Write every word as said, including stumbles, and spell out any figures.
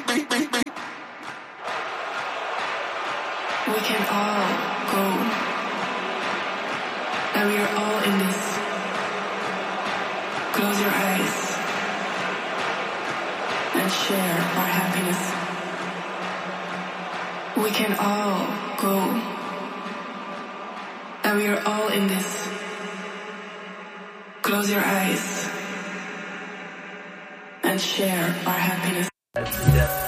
We can all go, and we are all in this. Close your eyes and share our happiness. We can all go, and we are all in this. Close your eyes and share our happiness.